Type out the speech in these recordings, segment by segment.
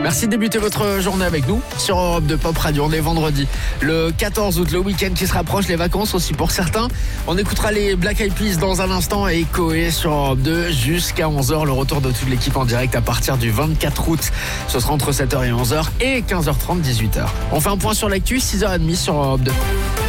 Merci de débuter votre journée avec nous sur Europe 2 Pop Radio. On est vendredi, le 14 août, le week-end qui se rapproche, les vacances aussi pour certains. On écoutera les Black Eyed Peas dans un instant et Koé sur Europe 2 jusqu'à 11h. Le retour de toute l'équipe en direct à partir du 24 août. Ce sera entre 7h et 11h et 15h30, 18h. On fait un point sur l'actu, 6h30 sur Europe 2.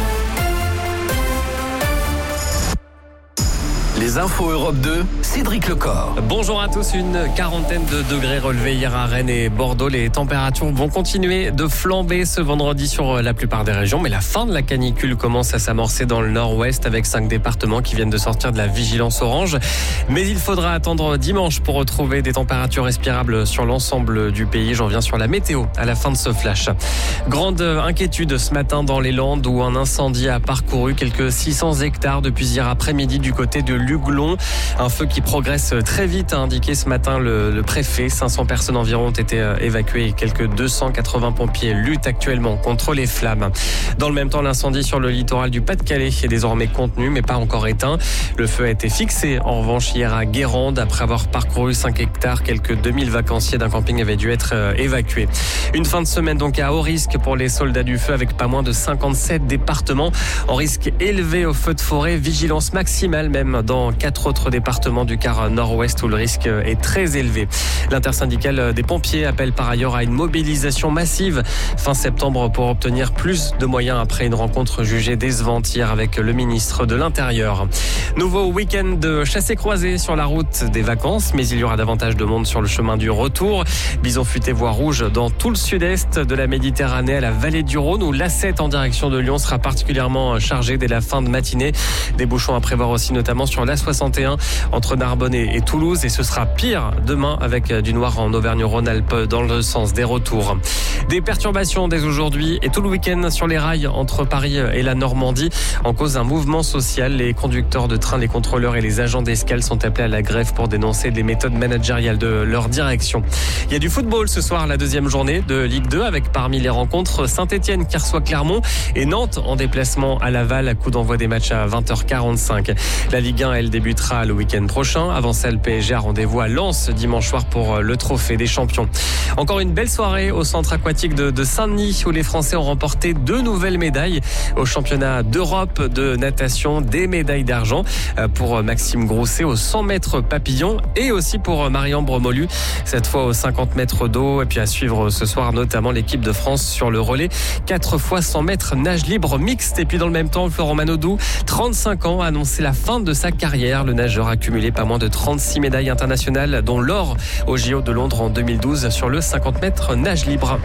Les infos Europe 2, Cédric Lecor. Bonjour à tous, une quarantaine de degrés relevés hier à Rennes et Bordeaux. Les températures vont continuer de flamber ce vendredi sur la plupart des régions. Mais la fin de la canicule commence à s'amorcer dans le nord-ouest avec 5 départements qui viennent de sortir de la vigilance orange. Mais il faudra attendre dimanche pour retrouver des températures respirables sur l'ensemble du pays. J'en viens sur la météo à la fin de ce flash. Grande inquiétude ce matin dans les Landes où un incendie a parcouru quelques 600 hectares depuis hier après-midi du côté de Luglon. Un feu qui progresse très vite, a indiqué ce matin le préfet. 500 personnes environ ont été évacuées et quelques 280 pompiers luttent actuellement contre les flammes. Dans le même temps, l'incendie sur le littoral du Pas-de-Calais est désormais contenu mais pas encore éteint. Le feu a été fixé en revanche hier à Guérande. Après avoir parcouru 5 hectares, quelques 2000 vacanciers d'un camping avaient dû être évacués. Une fin de semaine donc à haut risque pour les soldats du feu avec pas moins de 57 départements en risque élevé au feu de forêt. Vigilance maximale même dans 4 autres départements du quart nord-ouest où le risque est très élevé. L'intersyndicale des pompiers appelle par ailleurs à une mobilisation massive fin septembre pour obtenir plus de moyens après une rencontre jugée décevante hier avec le ministre de l'Intérieur. Nouveau week-end de chassé-croisé sur la route des vacances, mais il y aura davantage de monde sur le chemin du retour. Bison futé voie rouge dans tout le sud-est de la Méditerranée à la vallée du Rhône où l'A7 en direction de Lyon sera particulièrement chargé dès la fin de matinée. Des bouchons à prévoir aussi notamment sur l'A61 entre Narbonne et Toulouse et ce sera pire demain avec du noir en Auvergne-Rhône-Alpes dans le sens des retours. Des perturbations dès aujourd'hui et tout le week-end sur les rails entre Paris et la Normandie en cause d'un mouvement social. Les conducteurs de train, les contrôleurs et les agents d'escale sont appelés à la grève pour dénoncer les méthodes managériales de leur direction. Il y a du football ce soir, la deuxième journée de Ligue 2 avec parmi les rencontres Saint-Etienne qui reçoit Clermont et Nantes en déplacement à Laval à coup d'envoi des matchs à 20h45. La Ligue 1, elle débutera le week-end prochain. Avant ça, le PSG a rendez-vous à Lens dimanche soir pour le trophée des champions. Encore une belle soirée au centre aquatique de Saint-Denis où les Français ont remporté 2 nouvelles médailles au championnat d'Europe de natation, des médailles d'argent pour Maxime Grousset au 100 mètres papillon et aussi pour Marion Bromolu, cette fois aux 50 mètres d'eau. Et puis à suivre ce soir notamment l'équipe de France sur le relais 4 fois 100 mètres nage libre mixte. Et puis dans le même temps, Florent Manodou, 35 ans, a annoncé la fin de sa carrière. Le nageur a cumulé pas moins de 36 médailles internationales, dont l'or au JO de Londres en 2012 sur le 50 mètres nage libre.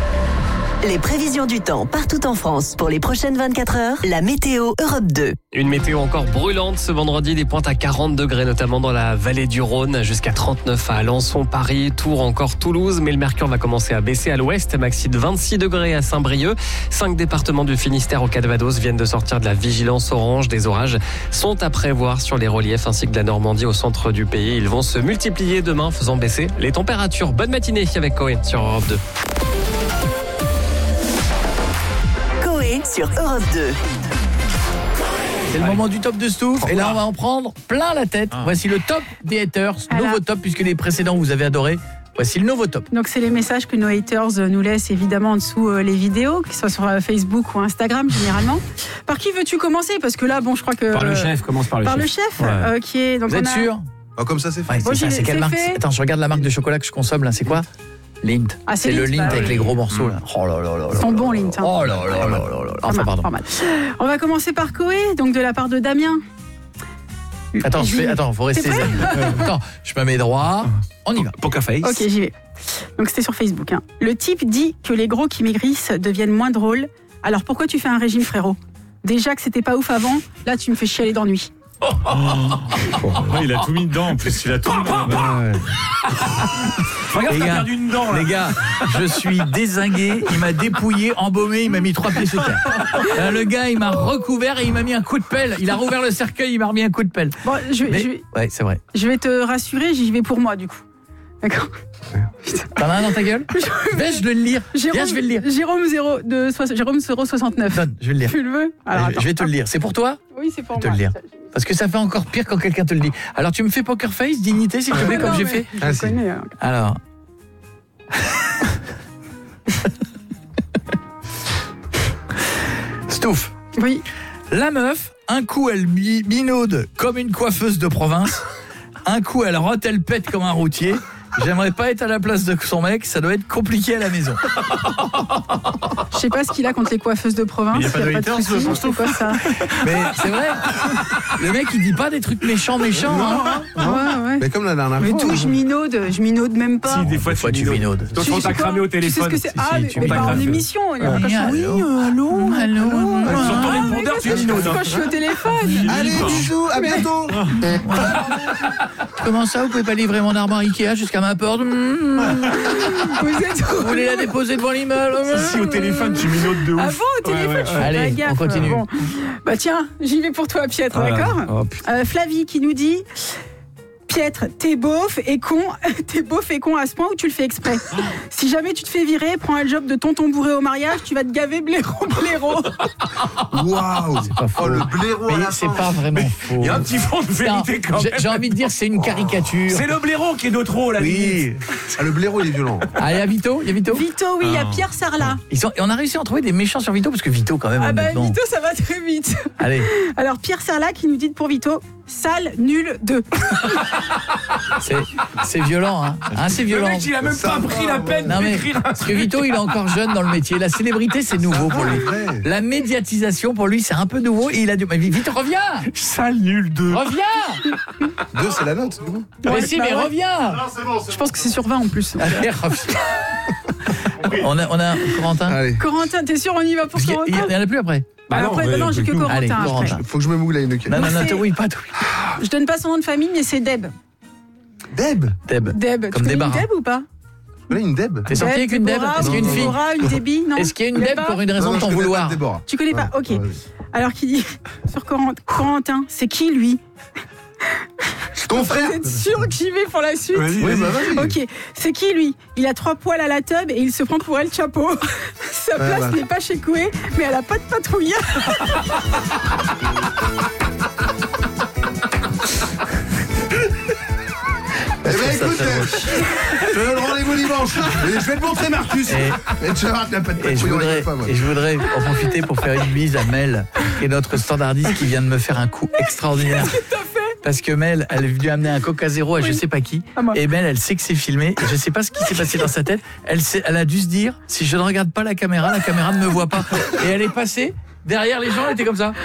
Les prévisions du temps partout en France pour les prochaines 24 heures, la météo Europe 2. Une météo encore brûlante ce vendredi, des pointes à 40 degrés notamment dans la vallée du Rhône, jusqu'à 39 à Alençon, Paris, Tours, encore Toulouse. Mais le mercure va commencer à baisser à l'ouest, maxi de 26 degrés à Saint-Brieuc. 5 départements du Finistère au Calvados viennent de sortir de la vigilance orange. Des orages sont à prévoir sur les reliefs ainsi que de la Normandie au centre du pays. Ils vont se multiplier demain, faisant baisser les températures. Bonne matinée avec Koé sur Europe 2. Sur Europe 2. C'est le moment du top de Stouff et là on va en prendre plein la tête. Voici le top des haters, nouveau top puisque les précédents vous avez adoré. Voici le nouveau top. Donc c'est les messages que nos haters nous laissent évidemment en dessous les vidéos, qu'ils soient sur Facebook ou Instagram généralement. Par qui veux-tu commencer? Parce que là bon je crois que... Par le chef, commence par le chef. Par le chef qui est... Donc, vous êtes sûr? Comme ça c'est fait. Ouais, bon, c'est quelle marque? Attends, je regarde la marque de chocolat que je consomme là, c'est quoi? Lindt. Ah, c'est le Lindt avec les gros morceaux là. Oh là là là. Ils sont bons Lindt. Oh là là là là. Enfin pardon. On va commencer par Koé, donc de la part de Damien. Attends, faut rester zen. Attends, je me mets droit. On y va. Poker face. Ok, j'y vais. Donc c'était sur Facebook. Le type dit que les gros qui maigrissent deviennent moins drôles. Alors pourquoi tu fais un régime, frérot? Déjà que c'était pas ouf avant, là tu me fais chialer d'ennui. Il a tout mis dedans en plus, il a tout mis dedans. Regarde, t'as perdu une dent là. Les gars, je suis dézingué, il m'a dépouillé, embaumé, il m'a mis 3 pieds sous terre. Le gars, il m'a recouvert et il m'a mis un coup de pelle. Il a rouvert le cercueil, il m'a remis un coup de pelle. Bon, ouais, c'est vrai. Je vais te rassurer, j'y vais pour moi du coup. D'accord. T'en as un dans ta gueule? Viens, je vais le lire. Viens, je vais le lire. Jérôme 069. Donne, je vais le lire. Tu le veux? Alors, je vais te le lire. C'est pour toi? Oui, c'est pour moi. Je vais te le lire. Parce que ça fait encore pire quand quelqu'un te le dit. Alors tu me fais poker face, dignité, s'il te plaît, comme j'ai fait. Je connais. Alors. Stouff. Oui. La meuf, un coup elle minaude comme une coiffeuse de province, un coup elle rote, elle pète comme un routier. J'aimerais pas être à la place de son mec, ça doit être compliqué à la maison. Je sais pas ce qu'il a contre les coiffeuses de province. Mais y a pas de haters, souci, pour c'est quoi ça? Mais c'est vrai, le mec il dit pas des trucs méchants. Hein. Ouais. Mais comme la dernière Mais fois. d'où je minaude même pas. Si, des fois, tu minaudes. Toi, on t'a cramé au téléphone. Tu sais ce que c'est? Si, Ah, tu mais m'as pas en cramé. émission. Il y a pas Oui, quand je- allô. Sur ton répondeur, tu minaudes. Quand je suis au téléphone. Allez, bisous, à bientôt. Comment ça, vous pouvez pas livrer mon armoire Ikea jusqu'à ma porte? Vous êtes Vous voulez la déposer devant l'immeuble? Si, au téléphone, tu minaudes de ouf. avant au téléphone, je fais Allez, pas gaffe. on continue. Bon. Bah tiens, j'y vais pour toi, Pietre, Ah là là. d'accord Oh, putain. Flavie qui nous dit Pietre, t'es beauf et con à ce point où tu le fais exprès. Si jamais tu te fais virer, prends un job de tonton bourré au mariage, tu vas te gaver blaireau. Waouh. Pas faux. Oh, le blaireau à Mais la c'est fin. pas vraiment faux. Il y a un petit fond de vérité quand même. J'ai envie de dire c'est une caricature. C'est le blaireau qui est de trop, la Oui. Ah, le blaireau, il est violent. Allez, il y a Vito. Vito, oui, il y a Pierre Sarlat. Et on a réussi à en trouver des méchants sur Vito parce que Vito quand même. Ah bah honnêtement. Vito, ça va très vite. Allez, Alors Pierre Sarlat qui nous dit pour Vito, sale, nul, 2. c'est violent, hein. C'est Le violent. mec, il a même pas pris la peine Non mais d'écrire un parce que Vito, il est encore jeune dans le métier. La célébrité, c'est nouveau pour lui. vrai. La médiatisation pour lui, c'est un peu nouveau. Et il a dit, mais Vito, reviens, sale nul 2. reviens. 2, c'est la note, du coup. Mais si, mais ouais. reviens. Je pense que c'est sur 20 en plus. Allez, reviens. On a Corentin. Allez. Corentin, t'es sûr on y va pour Parce qu'il Corentin y en a plus après. Après, non, j'ai que Corentin Allez, après. Corentin. Faut que je me moule à une Non, c'est- oui, pas tout. Je donne pas son nom de famille, mais c'est Deb. Deb. Deb. Deb, Comme tu connais débarras. une Deb ou pas? Voilà une Deb. T'es sorti avec une Deb? Déborah, Est-ce qu'il y a une fille? Déborah, une Debbie, non? Est-ce qu'il y a une Tu connais Deb pas pour une raison de Non, t'en je connais vouloir? pas Déborah. Tu connais pas? Ok. Ouais. Alors qui dit sur Corentin, c'est qui lui? Ton frère. Vous êtes sûr que j'y vais pour la suite? Oui, bah vas-y. Ok, c'est qui lui? Il a 3 poils à la tub et il se prend pour El Chapeau. Sa place voilà. n'est pas chez Coué, mais elle a pas de patrouille. Eh ben écoute, je te donne rendez-vous dimanche. Et je vais te montrer Marcus. Et tu vas voir qu'il n'a pas de Et je patrouille, voudrais, pas, moi. et je voudrais en profiter pour faire une bise à Mel, qui est notre standardiste, qui vient de me faire un coup extraordinaire. Parce que Mel, elle est venue amener un Coca Zéro à je sais pas qui. À moi. Et Mel, elle sait que c'est filmé. Et je sais pas ce qui s'est passé dans sa tête. Elle a dû se dire, si je ne regarde pas la caméra ne me voit pas. Et elle est passée derrière les gens, elle était comme ça.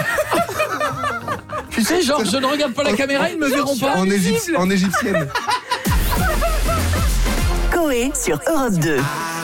Tu sais, genre, je ne regarde pas la caméra, ils ne me verront pas. En égyptienne. Coé sur Europe 2.